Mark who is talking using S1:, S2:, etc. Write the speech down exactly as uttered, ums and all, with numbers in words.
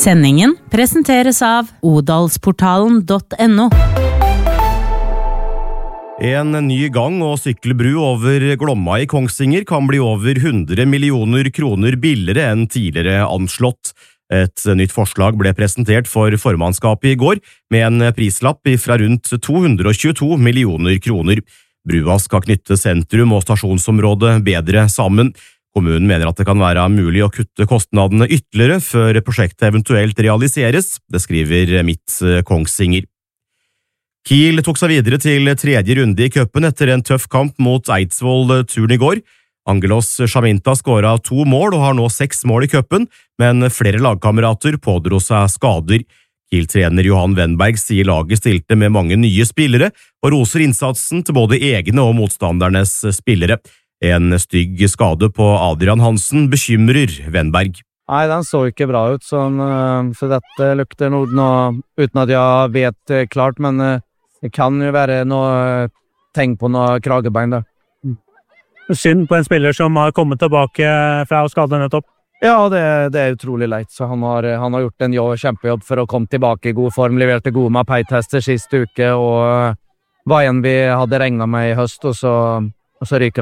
S1: Sendingen presenteres av odalsportalen punktum no.
S2: En ny gang- og sykkelbru over Glomma i Kongsvinger kan bli over hundre millioner kroner billigere enn tidligere anslått. Et nytt forslag ble presentert for formannskapet i går, med en prislapp fra rundt to hundre tjueto millioner kroner. Brua skal knytte sentrum og stasjonsområdet bedre sammen. Kommunen mener at det kan være mulig å kutte kostnadene ytterligere før prosjektet eventuelt realiseres, det skriver Midt Kongsvinger. Kiel tok seg videre til tredje runde i cupen etter en tøff kamp mot Eidsvoll-turen i går. Angelos Chaminta skåret to mål og har nå seks mål i cupen, men flere lagkamerater pådro seg skader. Kiel-trener Johan Wennberg sier laget stilte med mange nye spillere, og roser innsatsen til både egne og motstandernes spillere. En stygg skade på Adrian Hansen bekymrer Wennberg.
S3: Nei, den så ikke bra ut, så, så dette lukter noe, noe uten at jeg vet klart, men det kan jo være noe tegn på noe kragebein der.
S4: Synd på en spiller som har kommet tilbake fra skaden nettopp.
S3: Ja, det, det er utrolig leit, så han har, han har gjort en jobb, kjempejobb for å komme tilbake i god form, leverte gode mapei-tester siste uke, og var en vi hadde regnet med i høst, og så, og så ryker han.